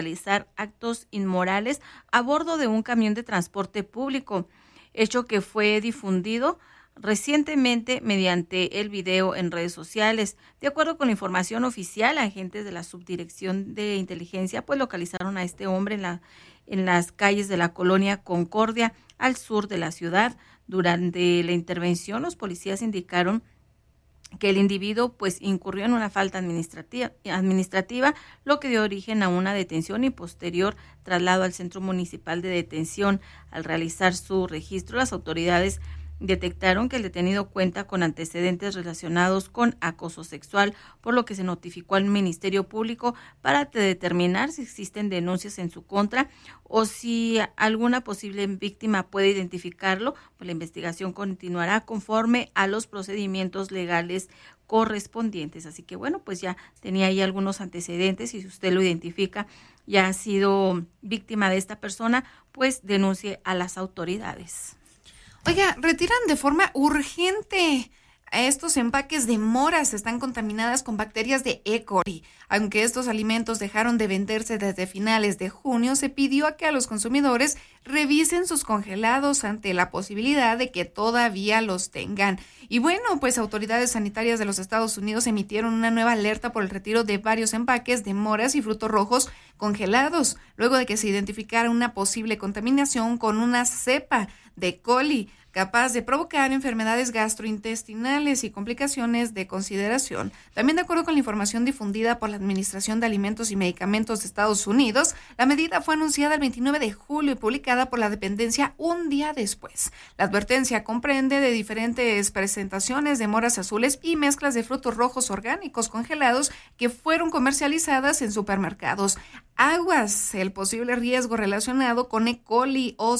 realizar actos inmorales a bordo de un camión de transporte público, hecho que fue difundido recientemente mediante el video en redes sociales. De acuerdo con la información oficial, agentes de la Subdirección de Inteligencia pues localizaron a este hombre en las calles de la colonia Concordia, al sur de la ciudad. Durante la intervención, los policías indicaron que el individuo pues incurrió en una falta administrativa, lo que dio origen a una detención y posterior traslado al Centro Municipal de Detención. Al realizar su registro, las autoridades detectaron que el detenido cuenta con antecedentes relacionados con acoso sexual, por lo que se notificó al Ministerio Público para determinar si existen denuncias en su contra o si alguna posible víctima puede identificarlo. Pues la investigación continuará conforme a los procedimientos legales correspondientes. Así que bueno, pues ya tenía ahí algunos antecedentes y si usted lo identifica, ya ha sido víctima de esta persona, pues denuncie a las autoridades. Oiga, retiran de forma urgente estos empaques de moras, están contaminadas con bacterias de E. coli. Aunque estos alimentos dejaron de venderse desde finales de junio, se pidió a que a los consumidores revisen sus congelados ante la posibilidad de que todavía los tengan. Y bueno, pues autoridades sanitarias de los Estados Unidos emitieron una nueva alerta por el retiro de varios empaques de moras y frutos rojos congelados, luego de que se identificara una posible contaminación con una cepa de E. coli, capaz de provocar enfermedades gastrointestinales y complicaciones de consideración. También de acuerdo con la información difundida por la Administración de Alimentos y Medicamentos de Estados Unidos, la medida fue anunciada el 29 de julio y publicada por la dependencia un día después. La advertencia comprende de diferentes presentaciones de moras azules y mezclas de frutos rojos orgánicos congelados que fueron comercializadas en supermercados. Aguas, el posible riesgo relacionado con E. coli o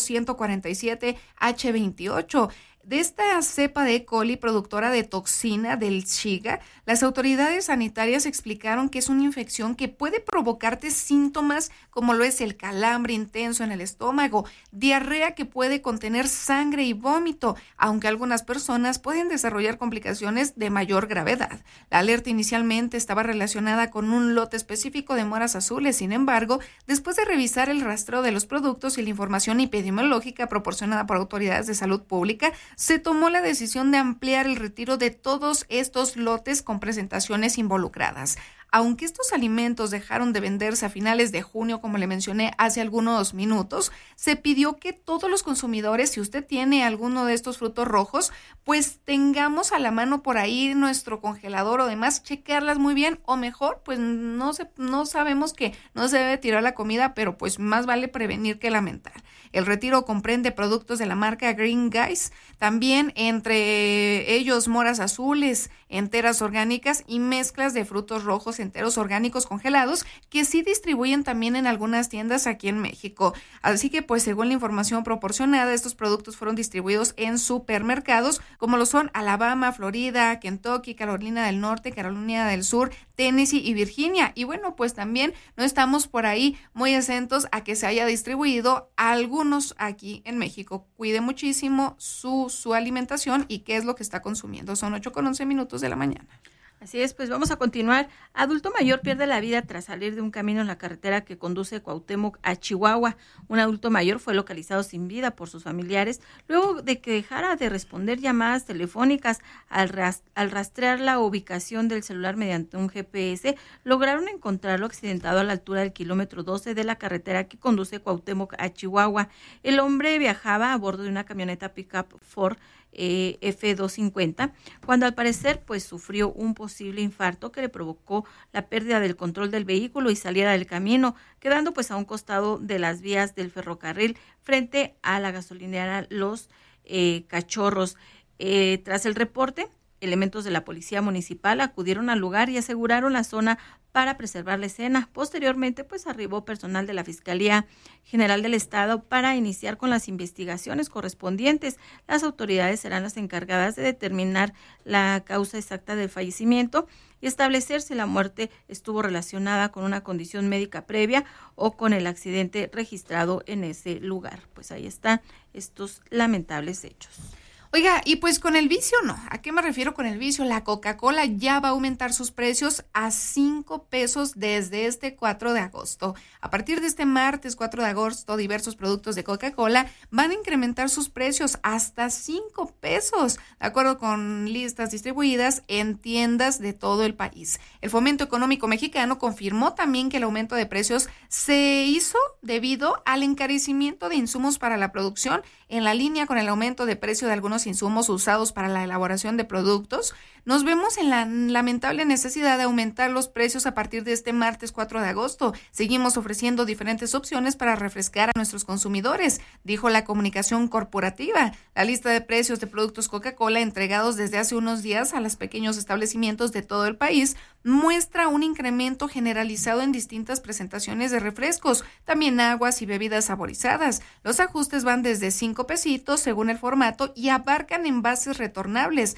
147H28. De esta cepa de E. coli productora de toxina del Shiga, las autoridades sanitarias explicaron que es una infección que puede provocarte síntomas como lo es el calambre intenso en el estómago, diarrea que puede contener sangre y vómito, aunque algunas personas pueden desarrollar complicaciones de mayor gravedad. La alerta inicialmente estaba relacionada con un lote específico de moras azules. Sin embargo, después de revisar el rastreo de los productos y la información epidemiológica proporcionada por autoridades de salud pública, se tomó la decisión de ampliar el retiro de todos estos lotes con presentaciones involucradas. Aunque estos alimentos dejaron de venderse a finales de junio, como le mencioné hace algunos minutos, se pidió que todos los consumidores, si usted tiene alguno de estos frutos rojos, pues tengamos a la mano por ahí nuestro congelador o demás, checarlas muy bien, o mejor, pues no sabemos que no se debe tirar la comida, pero pues más vale prevenir que lamentar. El retiro comprende productos de la marca Green Guys, también entre ellos moras azules, enteras orgánicas y mezclas de frutos rojos enteros orgánicos congelados que sí distribuyen también en algunas tiendas aquí en México. Así que pues según la información proporcionada, estos productos fueron distribuidos en supermercados como lo son Alabama, Florida, Kentucky, Carolina del Norte, Carolina del Sur, Tennessee y Virginia. Y bueno, pues también no estamos por ahí muy exentos a que se haya distribuido a algunos aquí en México. Cuide muchísimo su alimentación y qué es lo que está consumiendo. Son 8:11 de la mañana. Así es, pues vamos a continuar. Adulto mayor pierde la vida tras salir de un camino en la carretera que conduce de Cuauhtémoc a Chihuahua. Un adulto mayor fue localizado sin vida por sus familiares luego de que dejara de responder llamadas telefónicas. Al rastrear la ubicación del celular mediante un GPS, lograron encontrarlo accidentado a la altura del kilómetro 12 de la carretera que conduce de Cuauhtémoc a Chihuahua. El hombre viajaba a bordo de una camioneta pickup Ford F250, cuando al parecer pues sufrió un posible infarto que le provocó la pérdida del control del vehículo y saliera del camino, quedando pues a un costado de las vías del ferrocarril frente a la gasolinera Los Cachorros. Tras el reporte, elementos de la policía municipal acudieron al lugar y aseguraron la zona para preservar la escena. Posteriormente, pues arribó personal de la Fiscalía General del Estado para iniciar con las investigaciones correspondientes. Las autoridades serán las encargadas de determinar la causa exacta del fallecimiento y establecer si la muerte estuvo relacionada con una condición médica previa o con el accidente registrado en ese lugar. Pues ahí están estos lamentables hechos. Oiga, y pues con el vicio no. ¿A qué me refiero con el vicio? La Coca-Cola ya va a aumentar sus precios a 5 pesos desde este 4 de agosto. A partir de este martes 4 de agosto, diversos productos de Coca-Cola van a incrementar sus precios hasta 5 pesos, de acuerdo con listas distribuidas en tiendas de todo el país. El Fomento Económico Mexicano confirmó también que el aumento de precios se hizo debido al encarecimiento de insumos para la producción, en la línea con el aumento de precio de algunos insumos usados para la elaboración de productos. Nos vemos en la lamentable necesidad de aumentar los precios a partir de este martes 4 de agosto. Seguimos ofreciendo diferentes opciones para refrescar a nuestros consumidores, dijo la comunicación corporativa. La lista de precios de productos Coca-Cola entregados desde hace unos días a los pequeños establecimientos de todo el país muestra un incremento generalizado en distintas presentaciones de refrescos, también aguas y bebidas saborizadas. Los ajustes van desde 5 pesitos según el formato y abarcan envases retornables,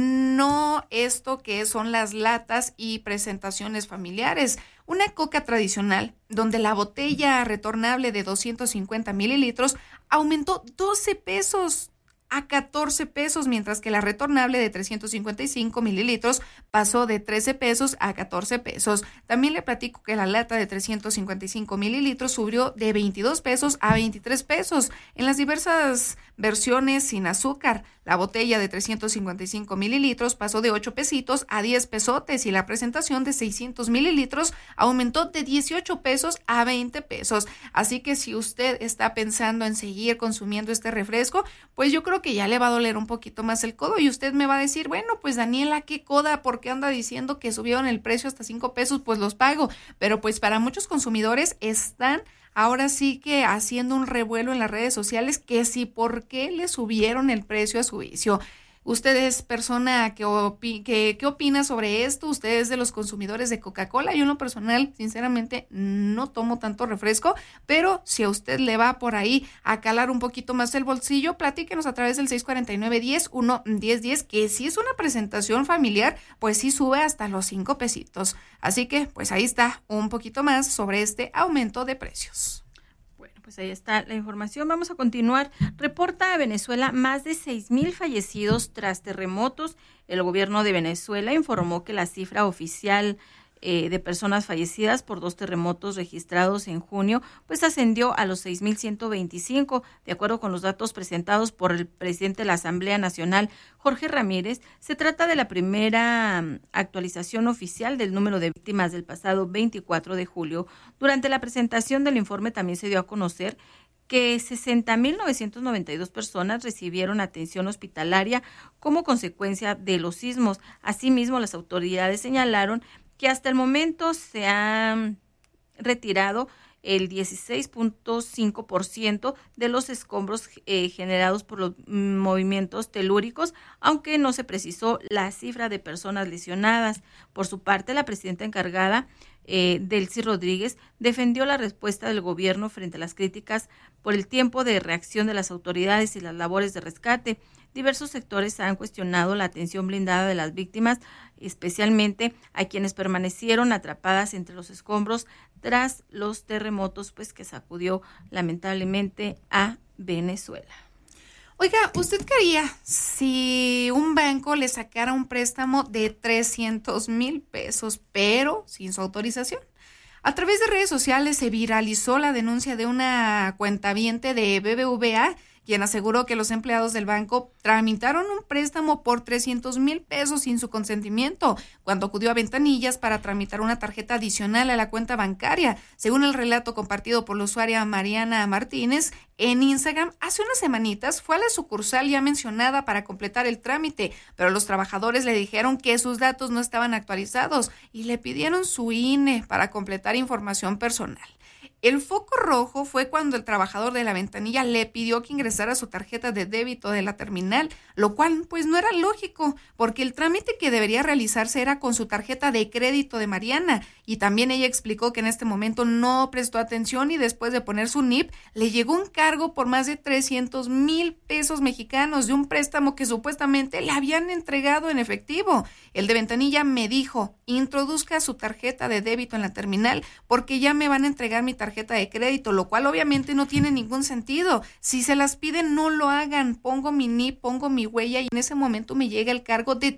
no esto que son las latas y presentaciones familiares. Una Coca tradicional, donde la botella retornable de 250 mililitros aumentó 12 pesos a 14 pesos, mientras que la retornable de 355 mililitros pasó de 13 pesos a 14 pesos. También le platico que la lata de 355 mililitros subió de 22 pesos a 23 pesos en las diversas versiones sin azúcar. La botella de 355 mililitros pasó de 8 pesitos a 10 pesotes y la presentación de 600 mililitros aumentó de 18 pesos a 20 pesos. Así que si usted está pensando en seguir consumiendo este refresco, pues yo creo que ya le va a doler un poquito más el codo y usted me va a decir, bueno, pues Daniela, qué coda, ¿por qué anda diciendo que subieron el precio hasta 5 pesos? Pues los pago. Pero pues para muchos consumidores están ahora sí que haciendo un revuelo en las redes sociales que sí, ¿por qué le subieron el precio a su vicio? ¿Usted es persona ¿qué opina sobre esto? ¿Usted es de los consumidores de Coca-Cola? Yo en lo personal, sinceramente, no tomo tanto refresco, pero si a usted le va por ahí a calar un poquito más el bolsillo, platíquenos a través del 649-10-1010, que si es una presentación familiar, pues sí sube hasta los 5 pesitos. Así que, pues ahí está un poquito más sobre este aumento de precios. Pues ahí está la información. Vamos a continuar. Reporta a Venezuela más de 6,000 fallecidos tras terremotos. El gobierno de Venezuela informó que la cifra oficial de personas fallecidas por 2 terremotos registrados en junio, pues ascendió a los 6,125, de acuerdo con los datos presentados por el presidente de la Asamblea Nacional, Jorge Ramírez. Se trata de la primera actualización oficial del número de víctimas del pasado 24 de julio. Durante la presentación del informe también se dio a conocer que 60,992 personas recibieron atención hospitalaria como consecuencia de los sismos. Asimismo, las autoridades señalaron que hasta el momento se han retirado el 16.5% de los escombros generados por los movimientos telúricos, aunque no se precisó la cifra de personas lesionadas. Por su parte, la presidenta encargada, Delcy Rodríguez, defendió la respuesta del gobierno frente a las críticas por el tiempo de reacción de las autoridades y las labores de rescate. Diversos sectores han cuestionado la atención blindada de las víctimas, especialmente a quienes permanecieron atrapadas entre los escombros tras los terremotos, pues que sacudió lamentablemente a Venezuela. Oiga, ¿usted qué haría si un banco le sacara un préstamo de 300,000 pesos, pero sin su autorización? A través de redes sociales se viralizó la denuncia de una cuentaviente de BBVA, quien aseguró que los empleados del banco tramitaron un préstamo por 300,000 pesos sin su consentimiento, cuando acudió a Ventanillas para tramitar una tarjeta adicional a la cuenta bancaria. Según el relato compartido por la usuaria Mariana Martínez en Instagram, hace unas semanitas fue a la sucursal ya mencionada para completar el trámite, pero los trabajadores le dijeron que sus datos no estaban actualizados y le pidieron su INE para completar información personal. El foco rojo fue cuando el trabajador de la ventanilla le pidió que ingresara su tarjeta de débito de la terminal, lo cual pues no era lógico, porque el trámite que debería realizarse era con su tarjeta de crédito de Mariana, y también ella explicó que en este momento no prestó atención y después de poner su NIP le llegó un cargo por más de 300,000 pesos mexicanos de un préstamo que supuestamente le habían entregado en efectivo. El de ventanilla me dijo, introduzca su tarjeta de débito en la terminal porque ya me van a entregar mi tarjeta tarjeta de crédito, lo cual obviamente no tiene ningún sentido. Si se las piden, no lo hagan. Pongo mi NIP, pongo mi huella y en ese momento me llega el cargo de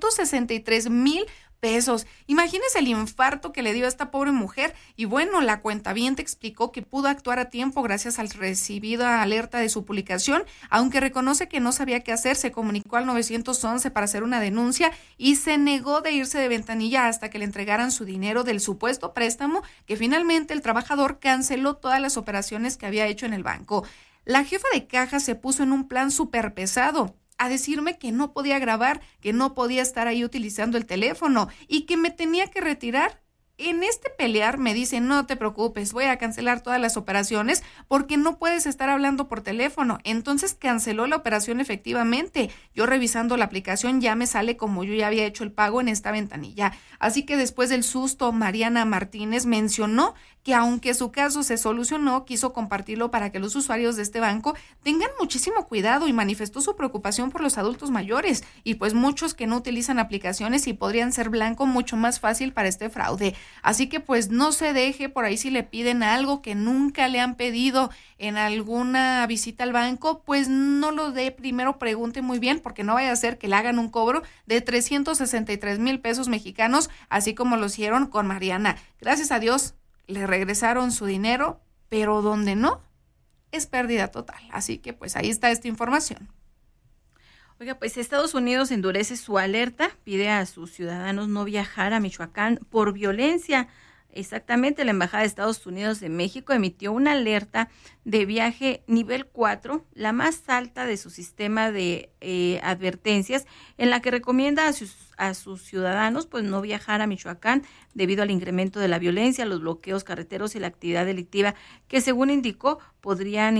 363,000 pesos. Imagínese el infarto que le dio a esta pobre mujer. Y bueno, la cuentaviente explicó que pudo actuar a tiempo gracias al recibida alerta de su publicación, aunque reconoce que no sabía qué hacer. Se comunicó al 911 para hacer una denuncia y se negó de irse de ventanilla hasta que le entregaran su dinero del supuesto préstamo, que finalmente el trabajador canceló todas las operaciones que había hecho en el banco. La jefa de caja se puso en un plan súper pesado, a decirme que no podía grabar, que no podía estar ahí utilizando el teléfono y que me tenía que retirar. En este pelear me dicen, no te preocupes, voy a cancelar todas las operaciones porque no puedes estar hablando por teléfono. Entonces canceló la operación efectivamente. Yo revisando la aplicación ya me sale como yo ya había hecho el pago en esta ventanilla. Así que después del susto, Mariana Martínez mencionó que aunque su caso se solucionó, quiso compartirlo para que los usuarios de este banco tengan muchísimo cuidado y manifestó su preocupación por los adultos mayores y pues muchos que no utilizan aplicaciones y podrían ser blanco mucho más fácil para este fraude. Así que pues no se deje por ahí si le piden algo que nunca le han pedido en alguna visita al banco, pues no lo dé, primero pregunte muy bien porque no vaya a ser que le hagan un cobro de 363,000 pesos mexicanos, así como lo hicieron con Mariana. Gracias a Dios le regresaron su dinero, pero donde no, es pérdida total. Así que pues ahí está esta información. Oiga, pues Estados Unidos endurece su alerta, pide a sus ciudadanos no viajar a Michoacán por violencia. Exactamente, la Embajada de Estados Unidos de México emitió una alerta de viaje nivel 4, la más alta de su sistema de advertencias, en la que recomienda a sus ciudadanos pues no viajar a Michoacán debido al incremento de la violencia, los bloqueos carreteros y la actividad delictiva que, según indicó, podrían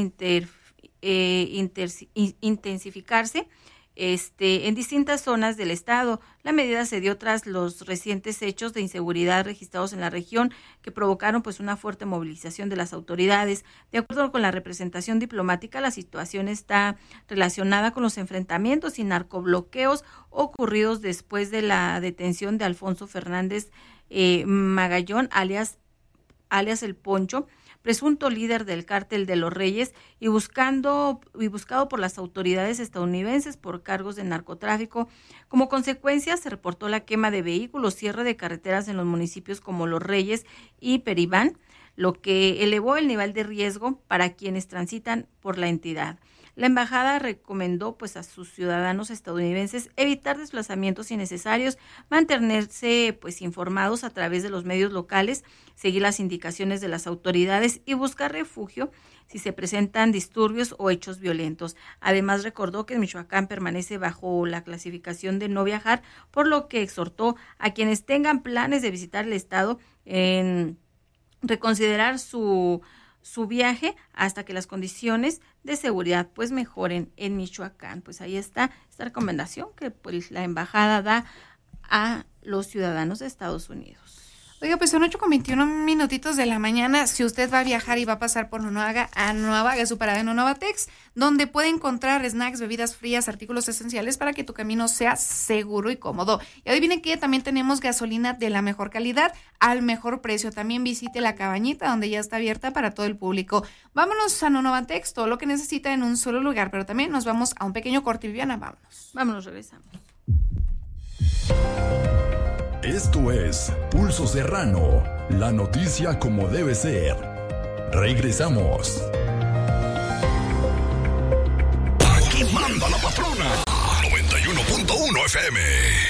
intensificarse en distintas zonas del estado. La medida se dio tras los recientes hechos de inseguridad registrados en la región que provocaron pues una fuerte movilización de las autoridades. De acuerdo con la representación diplomática, la situación está relacionada con los enfrentamientos y narcobloqueos ocurridos después de la detención de Alfonso Fernández Magallón, alias El Poncho, presunto líder del cártel de los Reyes y buscado por las autoridades estadounidenses por cargos de narcotráfico. Como consecuencia, se reportó la quema de vehículos, cierre de carreteras en los municipios como Los Reyes y Peribán, lo que elevó el nivel de riesgo para quienes transitan por la entidad. La embajada recomendó pues a sus ciudadanos estadounidenses evitar desplazamientos innecesarios, mantenerse pues informados a través de los medios locales, seguir las indicaciones de las autoridades y buscar refugio si se presentan disturbios o hechos violentos. Además, recordó que Michoacán permanece bajo la clasificación de no viajar, por lo que exhortó a quienes tengan planes de visitar el estado en reconsiderar su viaje hasta que las condiciones de seguridad pues mejoren en Michoacán. Pues ahí está esta recomendación que pues la embajada da a los ciudadanos de Estados Unidos. Oiga, pues son 8:21 de la mañana. Si usted va a viajar y va a pasar por Nonuaga, haga su parada en Nonuavatex, donde puede encontrar snacks, bebidas frías, artículos esenciales para que tu camino sea seguro y cómodo. Y adivinen que también tenemos gasolina de la mejor calidad al mejor precio. También visite la cabañita, donde ya está abierta para todo el público. Vámonos a Nonuavatex, todo lo que necesita en un solo lugar, pero también nos vamos a un pequeño corte. Viviana, vámonos, regresamos. Esto es Pulso Serrano, la noticia como debe ser. Regresamos. Aquí manda la patrona. 91.1 FM.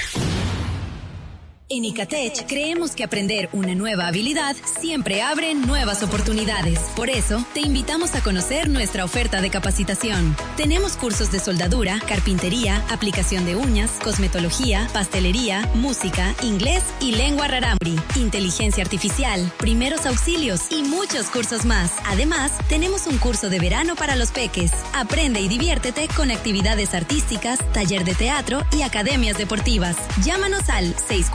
En Icatech creemos que aprender una nueva habilidad siempre abre nuevas oportunidades. Por eso, te invitamos a conocer nuestra oferta de capacitación. Tenemos cursos de soldadura, carpintería, aplicación de uñas, cosmetología, pastelería, música, inglés y lengua rarámuri, inteligencia artificial, primeros auxilios y muchos cursos más. Además, tenemos un curso de verano para los peques. Aprende y diviértete con actividades artísticas, taller de teatro y academias deportivas. Llámanos al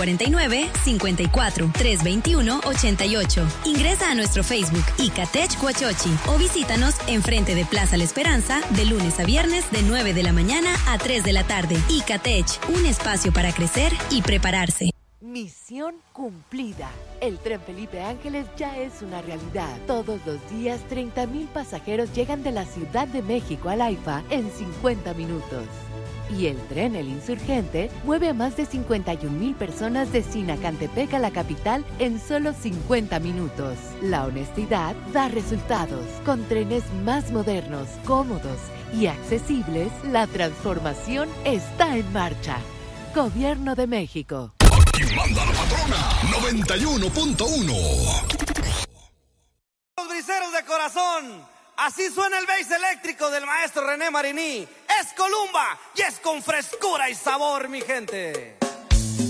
649-54-321-88. Ingresa a nuestro Facebook Icatech Huachochi o visítanos enfrente de Plaza La Esperanza de lunes a viernes de 9 de la mañana a 3 de la tarde. Icatech, un espacio para crecer y prepararse. Misión cumplida. El Tren Felipe Ángeles ya es una realidad. Todos los días 30,000 pasajeros llegan de la Ciudad de México al AIFA en 50 minutos. Y el tren El Insurgente mueve a más de 51,000 personas de Sinacantepec a la capital en solo 50 minutos. La honestidad da resultados. Con trenes más modernos, cómodos y accesibles, la transformación está en marcha. Gobierno de México. Aquí manda la patrona 91.1. Los briseros de corazón, así suena el bass eléctrico del maestro René Mariní. Es Columba y es con frescura y sabor, mi gente.